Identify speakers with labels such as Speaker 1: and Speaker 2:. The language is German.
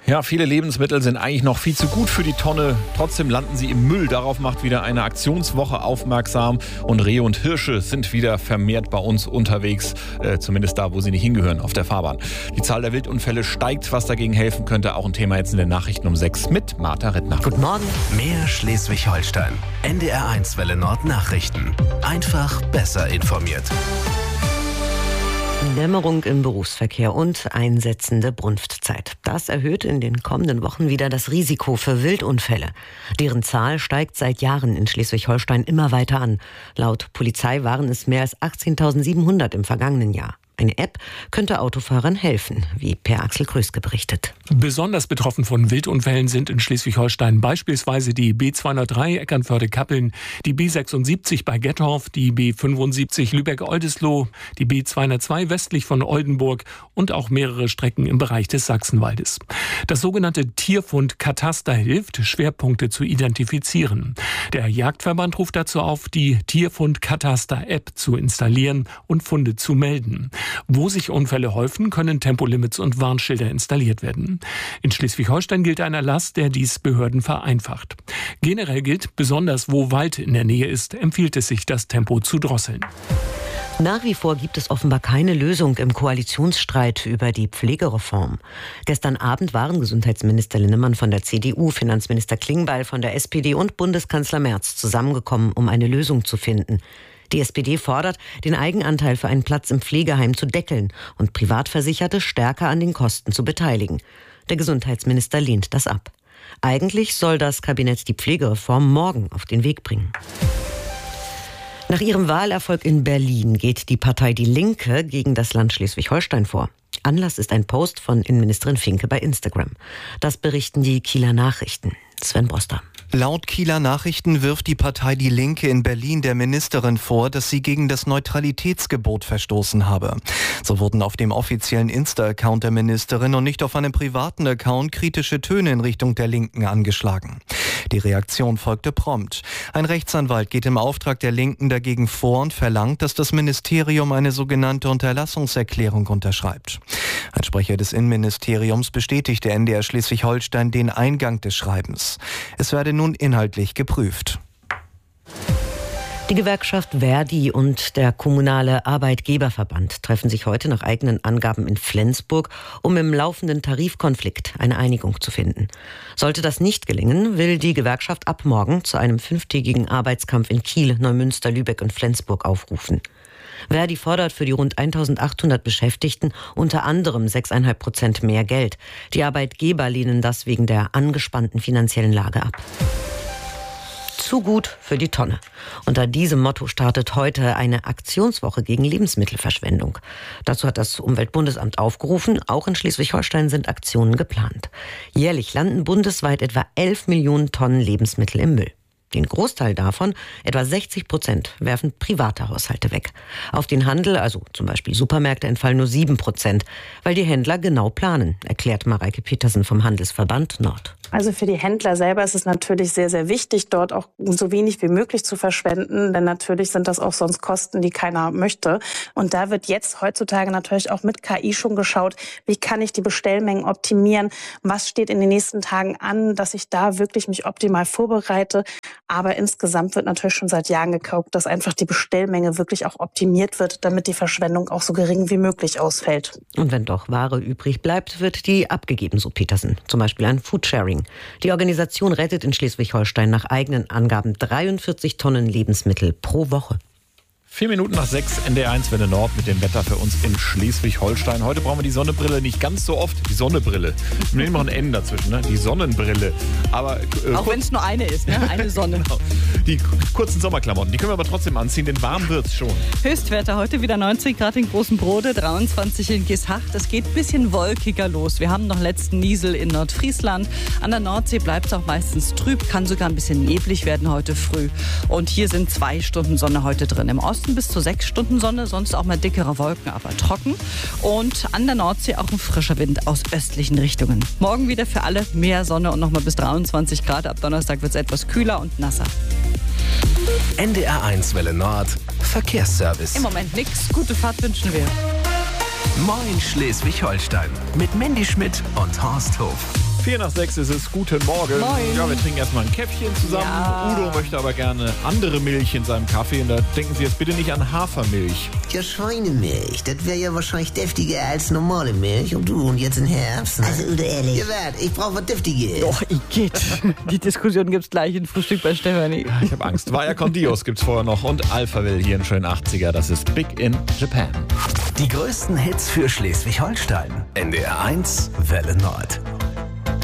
Speaker 1: Ja, viele Lebensmittel sind eigentlich noch viel zu gut für die Tonne. Trotzdem landen sie im Müll. Darauf macht wieder eine Aktionswoche aufmerksam. Und Rehe und Hirsche sind wieder vermehrt bei uns unterwegs. Zumindest da, wo sie nicht hingehören, auf der Fahrbahn. Die Zahl der Wildunfälle steigt, was dagegen helfen könnte. Auch ein Thema jetzt in den Nachrichten um 6 mit Martha Rittner.
Speaker 2: Guten Morgen.
Speaker 3: Mehr Schleswig-Holstein. NDR1 Welle Nord Nachrichten. Einfach besser informiert.
Speaker 2: Dämmerung im Berufsverkehr und einsetzende Brunftzeit. Das erhöht in den kommenden Wochen wieder das Risiko für Wildunfälle. Deren Zahl steigt seit Jahren in Schleswig-Holstein immer weiter an. Laut Polizei waren es mehr als 18.700 im vergangenen Jahr. Eine App könnte Autofahrern helfen, wie Per Axel Kröske berichtet.
Speaker 4: Besonders betroffen von Wildunfällen sind in Schleswig-Holstein beispielsweise die B203 Eckernförde-Kappeln, die B76 bei Gettorf, die B75 Lübeck-Oldesloe, die B202 westlich von Oldenburg und auch mehrere Strecken im Bereich des Sachsenwaldes. Das sogenannte Tierfundkataster hilft, Schwerpunkte zu identifizieren. Der Jagdverband ruft dazu auf, die Tierfundkataster-App zu installieren und Funde zu melden. Wo sich Unfälle häufen, können Tempolimits und Warnschilder installiert werden. In Schleswig-Holstein gilt ein Erlass, der dies Behörden vereinfacht. Generell gilt, besonders wo Wald in der Nähe ist, empfiehlt es sich, das Tempo zu drosseln.
Speaker 2: Nach wie vor gibt es offenbar keine Lösung im Koalitionsstreit über die Pflegereform. Gestern Abend waren Gesundheitsminister Linnemann von der CDU, Finanzminister Klingbeil von der SPD und Bundeskanzler Merz zusammengekommen, um eine Lösung zu finden. Die SPD fordert, den Eigenanteil für einen Platz im Pflegeheim zu deckeln und Privatversicherte stärker an den Kosten zu beteiligen. Der Gesundheitsminister lehnt das ab. Eigentlich soll das Kabinett die Pflegereform morgen auf den Weg bringen. Nach ihrem Wahlerfolg in Berlin geht die Partei Die Linke gegen das Land Schleswig-Holstein vor. Anlass ist ein Post von Innenministerin Finke bei Instagram. Das berichten die Kieler Nachrichten. Sven Broster.
Speaker 5: Laut Kieler Nachrichten wirft die Partei Die Linke in Berlin der Ministerin vor, dass sie gegen das Neutralitätsgebot verstoßen habe. So wurden auf dem offiziellen Insta-Account der Ministerin und nicht auf einem privaten Account kritische Töne in Richtung der Linken angeschlagen. Die Reaktion folgte prompt. Ein Rechtsanwalt geht im Auftrag der Linken dagegen vor und verlangt, dass das Ministerium eine sogenannte Unterlassungserklärung unterschreibt. Ein Sprecher des Innenministeriums bestätigte NDR Schleswig-Holstein den Eingang des Schreibens. Es werde nun inhaltlich geprüft.
Speaker 2: Die Gewerkschaft Verdi und der kommunale Arbeitgeberverband treffen sich heute nach eigenen Angaben in Flensburg, um im laufenden Tarifkonflikt eine Einigung zu finden. Sollte das nicht gelingen, will die Gewerkschaft ab morgen zu einem 5-tägigen Arbeitskampf in Kiel, Neumünster, Lübeck und Flensburg aufrufen. Verdi fordert für die rund 1.800 Beschäftigten unter anderem 6,5% mehr Geld. Die Arbeitgeber lehnen das wegen der angespannten finanziellen Lage ab. Zu gut für die Tonne. Unter diesem Motto startet heute eine Aktionswoche gegen Lebensmittelverschwendung. Dazu hat das Umweltbundesamt aufgerufen. Auch in Schleswig-Holstein sind Aktionen geplant. Jährlich landen bundesweit etwa 11 Millionen Tonnen Lebensmittel im Müll. Den Großteil davon, etwa 60%, werfen private Haushalte weg. Auf den Handel, also zum Beispiel Supermärkte, entfallen nur 7%, weil die Händler genau planen, erklärt Mareike Petersen vom Handelsverband Nord.
Speaker 6: Also für die Händler selber ist es natürlich sehr, sehr wichtig, dort auch so wenig wie möglich zu verschwenden, denn natürlich sind das auch sonst Kosten, die keiner möchte. Und da wird jetzt heutzutage natürlich auch mit KI schon geschaut, wie kann ich die Bestellmengen optimieren, was steht in den nächsten Tagen an, dass ich da wirklich mich optimal vorbereite. Aber insgesamt wird natürlich schon seit Jahren geguckt, dass einfach die Bestellmenge wirklich auch optimiert wird, damit die Verschwendung auch so gering wie möglich ausfällt.
Speaker 2: Und wenn doch Ware übrig bleibt, wird die abgegeben, so Petersen. Zum Beispiel ein Foodsharing. Die Organisation rettet in Schleswig-Holstein nach eigenen Angaben 43 Tonnen Lebensmittel pro Woche.
Speaker 1: 4 Minuten nach 6, NDR1 Welle Nord mit dem Wetter für uns in Schleswig-Holstein. Heute brauchen wir die Sonnenbrille nicht ganz so oft. Die Sonnenbrille. Wir nehmen noch ein N dazwischen, ne? Die Sonnenbrille. Aber,
Speaker 7: auch wenn es nur eine ist, ne? Eine Sonne.
Speaker 1: Genau. Die kurzen Sommerklamotten, die können wir aber trotzdem anziehen, denn warm wird's schon.
Speaker 7: Höchstwerte heute wieder 19 Grad in Großenbrode, 23 in Geesthacht. Es geht ein bisschen wolkiger los. Wir haben noch letzten Niesel in Nordfriesland. An der Nordsee bleibt es auch meistens trüb, kann sogar ein bisschen neblig werden heute früh. Und hier sind 2 Stunden Sonne heute drin. Im Osten bis zu 6 Stunden Sonne, sonst auch mal dickere Wolken, aber trocken. Und an der Nordsee auch ein frischer Wind aus östlichen Richtungen. Morgen wieder für alle mehr Sonne und nochmal bis 23 Grad. Ab Donnerstag wird es etwas kühler und nasser.
Speaker 3: NDR1 Welle Nord, Verkehrsservice.
Speaker 7: Im Moment nichts. Gute Fahrt wünschen wir.
Speaker 3: Moin Schleswig-Holstein mit Mandy Schmidt und Horst Hof.
Speaker 1: 5:04 ist es. Guten Morgen.
Speaker 7: Moin.
Speaker 1: Ja, wir trinken erstmal ein Käffchen zusammen.
Speaker 7: Ja.
Speaker 1: Udo möchte aber gerne andere Milch in seinem Kaffee. Und da denken Sie jetzt bitte nicht an Hafermilch.
Speaker 8: Ja, Schweinemilch, das wäre ja wahrscheinlich deftiger als normale Milch. Und jetzt im Herbst. Ne?
Speaker 9: Also, Udo, ehrlich.
Speaker 8: Ihr werdet, ich brauche was Deftiges.
Speaker 7: Doch, Igitt. Die Diskussion gibt's gleich in Frühstück bei Stefanie.
Speaker 1: Ich habe Angst. Vaya con Dios gibt's vorher noch. Und Alphaville hier in schönen 80er. Das ist Big in Japan.
Speaker 3: Die größten Hits für Schleswig-Holstein. NDR 1 Welle Nord.